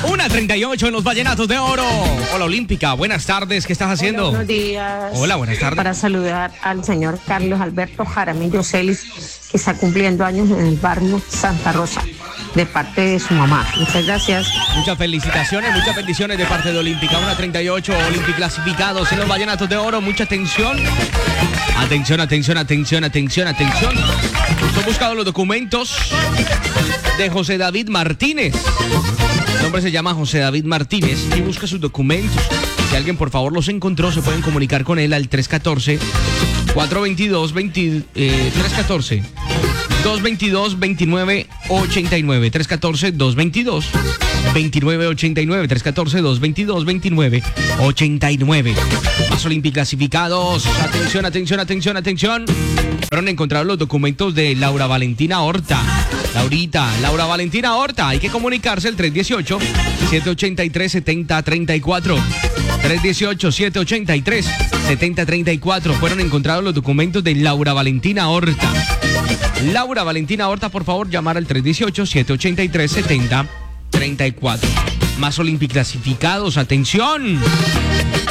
1:38 en los Vallenatos de Oro. Hola, Olímpica. Buenas tardes. ¿Qué estás haciendo? Hola, buenos días. Hola, buenas tardes. Para saludar al señor Carlos Alberto Jaramillo Celis, que está cumpliendo años en el barrio Santa Rosa, de parte de su mamá. Muchas gracias. Muchas felicitaciones, muchas bendiciones de parte de Olímpica. 1:38, Olímpica clasificados en los Vallenatos de Oro. Mucha atención. Atención, atención, atención, atención, atención. Son buscados los documentos de José David Martínez. El hombre se llama José David Martínez y busca sus documentos. Si alguien por favor los encontró, se pueden comunicar con él al 314-422-2989. 314-222-2989. 314-222-2989. Más Olímpica clasificados. Atención, atención, atención, atención. Fueron encontrados los documentos de Laura Valentina Horta. Laura Valentina Horta. Hay que comunicarse al 318-783-7034. 318-783-7034. Fueron encontrados los documentos de Laura Valentina Horta. Laura Valentina Horta, por favor, llamar al 318-783-7034. Más Olímpica clasificados. Atención.